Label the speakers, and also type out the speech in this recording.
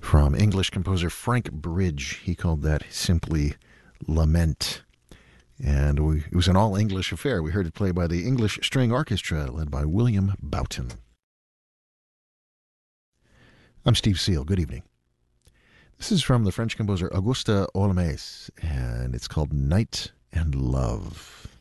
Speaker 1: from English composer Frank Bridge. He called that simply Lament. And it was an all-English affair. We heard it played by the English String Orchestra, led by William Boughton. I'm Steve Seal. Good evening. This is from the French composer Auguste Olmès, and it's called Night and Love.